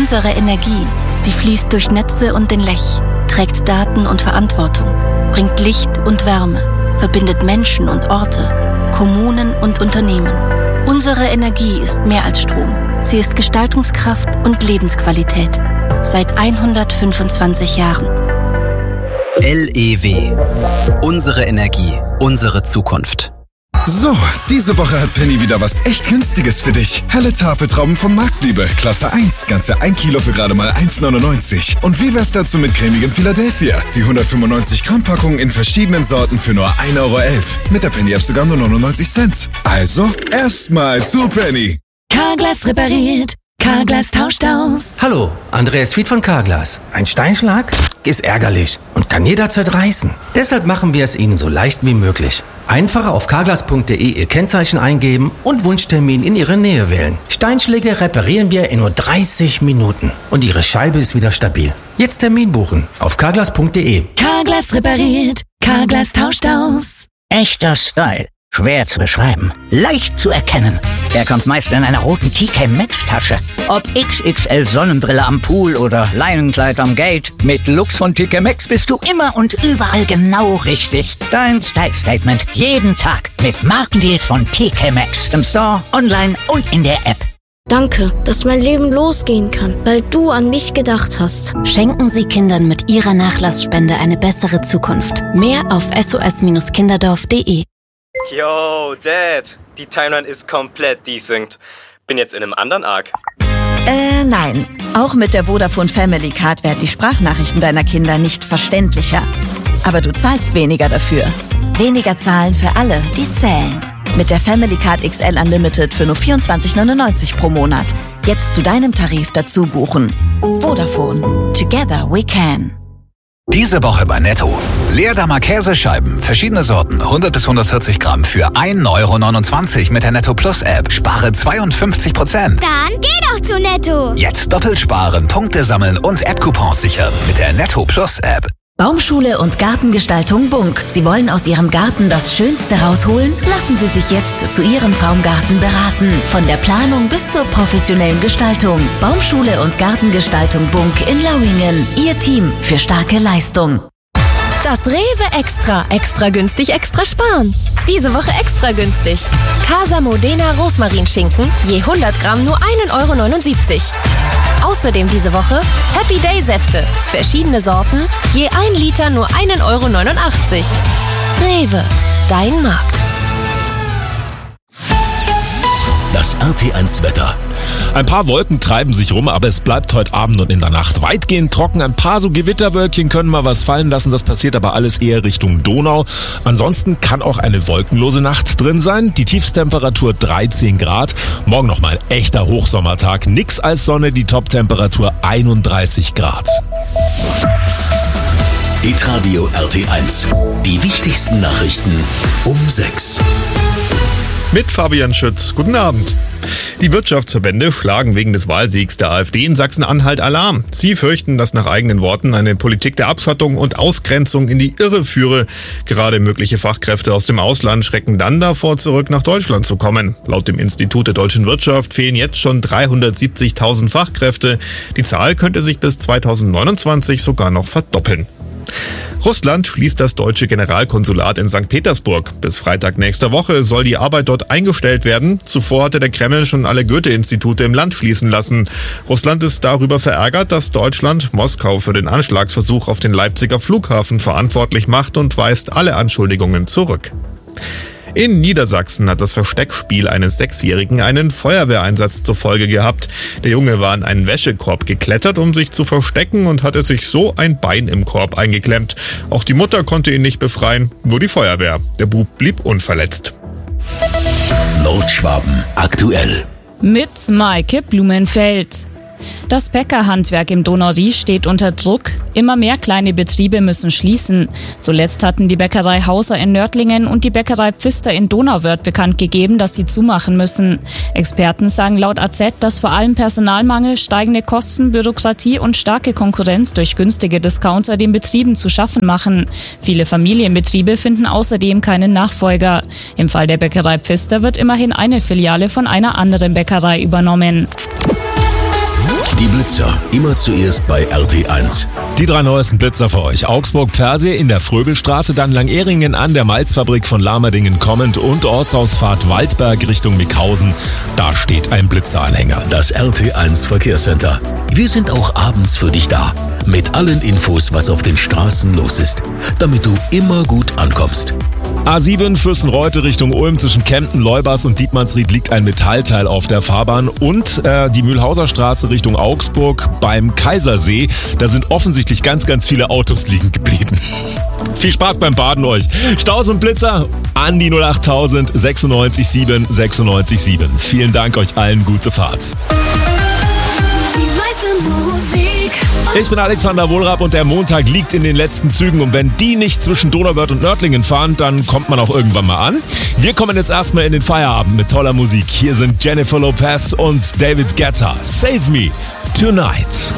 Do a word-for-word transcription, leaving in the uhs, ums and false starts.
Unsere Energie, sie fließt durch Netze und den Lech, trägt Daten und Verantwortung, bringt Licht und Wärme, verbindet Menschen und Orte, Kommunen und Unternehmen. Unsere Energie ist mehr als Strom. Sie ist Gestaltungskraft und Lebensqualität. Seit hundertfünfundzwanzig Jahren. L E W. Unsere Energie, unsere Zukunft. So, diese Woche hat Penny wieder was echt Günstiges für dich. Helle Tafeltrauben von Marktliebe, Klasse eins, ganze ein Kilo für gerade mal eins neunundneunzig. Und wie wär's dazu mit cremigem Philadelphia? Die hundertfünfundneunzig Gramm Packung in verschiedenen Sorten für nur ein Euro elf. Mit der Penny-App sogar nur neunundneunzig Cent. Also, erstmal zu Penny. Carglass repariert, Carglass tauscht aus. Hallo, Andreas Fied von Carglass. Ein Steinschlag ist ärgerlich und kann jederzeit reißen. Deshalb machen wir es Ihnen so leicht wie möglich. Einfach auf carglass punkt de Ihr Kennzeichen eingeben und Wunschtermin in Ihre Nähe wählen. Steinschläge reparieren wir in nur dreißig Minuten und Ihre Scheibe ist wieder stabil. Jetzt Termin buchen auf carglass punkt de. Carglass repariert, Carglass tauscht aus. Echter Style. Schwer zu beschreiben, leicht zu erkennen. Er kommt meist in einer roten T K Maxx Tasche. Ob X X L Sonnenbrille am Pool oder Leinenkleid am Gate, mit Lux von T K Maxx bist du immer und überall genau richtig. Dein Style Statement jeden Tag mit Markendeals von T K Maxx. Im Store, online und in der App. Danke, dass mein Leben losgehen kann, weil du an mich gedacht hast. Schenken Sie Kindern mit Ihrer Nachlassspende eine bessere Zukunft. Mehr auf s o s kinderdorf punkt de. Yo, Dad, die Timeline ist komplett desynced. Bin jetzt in einem anderen Arc. Äh, nein. Auch mit der Vodafone Family Card werden die Sprachnachrichten deiner Kinder nicht verständlicher. Aber du zahlst weniger dafür. Weniger zahlen für alle, die zählen. Mit der Family Card X L Unlimited für nur vierundzwanzig neunundneunzig pro Monat. Jetzt zu deinem Tarif dazu buchen. Vodafone. Together we can. Diese Woche bei Netto. Leerdammer Käsescheiben, verschiedene Sorten, hundert bis hundertvierzig Gramm für ein Euro neunundzwanzig mit der Netto Plus App. Spare zweiundfünfzig Prozent. Dann geh doch zu Netto. Jetzt doppelt sparen, Punkte sammeln und App-Coupons sichern mit der Netto Plus App. Baumschule und Gartengestaltung Bunk. Sie wollen aus Ihrem Garten das Schönste rausholen? Lassen Sie sich jetzt zu Ihrem Traumgarten beraten. Von der Planung bis zur professionellen Gestaltung. Baumschule und Gartengestaltung Bunk in Lauingen. Ihr Team für starke Leistung. Das Rewe Extra. Extra günstig, extra sparen. Diese Woche extra günstig. Casa Modena Rosmarinschinken, je hundert Gramm nur ein Euro neunundsiebzig. Außerdem diese Woche Happy Day Säfte. Verschiedene Sorten, je ein Liter nur ein Euro neunundachtzig. Rewe, dein Markt. Das R T eins Wetter. Ein paar Wolken treiben sich rum, aber es bleibt heute Abend und in der Nacht weitgehend trocken. Ein paar so Gewitterwölkchen können mal was fallen lassen. Das passiert aber alles eher Richtung Donau. Ansonsten kann auch eine wolkenlose Nacht drin sein. Die Tiefstemperatur dreizehn Grad. Morgen nochmal ein echter Hochsommertag. Nix als Sonne, die Toptemperatur einunddreißig Grad. Hitradio R T eins. Die wichtigsten Nachrichten um sechs. Mit Fabian Schütz. Guten Abend. Die Wirtschaftsverbände schlagen wegen des Wahlsiegs der AfD in Sachsen-Anhalt Alarm. Sie fürchten, dass nach eigenen Worten eine Politik der Abschottung und Ausgrenzung in die Irre führe. Gerade mögliche Fachkräfte aus dem Ausland schrecken dann davor zurück, nach Deutschland zu kommen. Laut dem Institut der deutschen Wirtschaft fehlen jetzt schon dreihundertsiebzigtausend Fachkräfte. Die Zahl könnte sich bis zweitausendneunundzwanzig sogar noch verdoppeln. Russland schließt das deutsche Generalkonsulat in Sankt Petersburg. Bis Freitag nächster Woche soll die Arbeit dort eingestellt werden. Zuvor hatte der Kreml schon alle Goethe-Institute im Land schließen lassen. Russland ist darüber verärgert, dass Deutschland Moskau für den Anschlagsversuch auf den Leipziger Flughafen verantwortlich macht und weist alle Anschuldigungen zurück. In Niedersachsen hat das Versteckspiel eines Sechsjährigen einen Feuerwehreinsatz zur Folge gehabt. Der Junge war in einen Wäschekorb geklettert, um sich zu verstecken, und hatte sich so ein Bein im Korb eingeklemmt. Auch die Mutter konnte ihn nicht befreien, nur die Feuerwehr. Der Bub blieb unverletzt. Nordschwaben aktuell. Mit Maike Blumenfeld. Das Bäckerhandwerk im Donau-Ries steht unter Druck. Immer mehr kleine Betriebe müssen schließen. Zuletzt hatten die Bäckerei Hauser in Nördlingen und die Bäckerei Pfister in Donauwörth bekannt gegeben, dass sie zumachen müssen. Experten sagen laut A Z, dass vor allem Personalmangel, steigende Kosten, Bürokratie und starke Konkurrenz durch günstige Discounter den Betrieben zu schaffen machen. Viele Familienbetriebe finden außerdem keinen Nachfolger. Im Fall der Bäckerei Pfister wird immerhin eine Filiale von einer anderen Bäckerei übernommen. Die Blitzer, immer zuerst bei R T eins. Die drei neuesten Blitzer für euch. Augsburg-Pfersee in der Fröbelstraße, dann Langeringen an der Malzfabrik von Lamerdingen kommend und Ortsausfahrt Waldberg Richtung Mickhausen. Da steht ein Blitzeranhänger. Das R T eins Verkehrscenter. Wir sind auch abends für dich da. Mit allen Infos, was auf den Straßen los ist. Damit du immer gut ankommst. A sieben Fürstenreute Richtung Ulm zwischen Kempten, Leubers und Dietmannsried liegt ein Metallteil auf der Fahrbahn und äh, die Mühlhauser Straße Richtung Augsburg beim Kaisersee. Da sind offensichtlich ganz, ganz viele Autos liegen geblieben. Viel Spaß beim Baden euch. Staus und Blitzer an die null acht tausend sechsundneunzig sieben sechsundneunzig sieben. Vielen Dank euch allen, gute Fahrt. Ich bin Alexander Wohlrab und der Montag liegt in den letzten Zügen und wenn die nicht zwischen Donauwörth und Nördlingen fahren, dann kommt man auch irgendwann mal an. Wir kommen jetzt erstmal in den Feierabend mit toller Musik. Hier sind Jennifer Lopez und David Guetta. Save Me Tonight.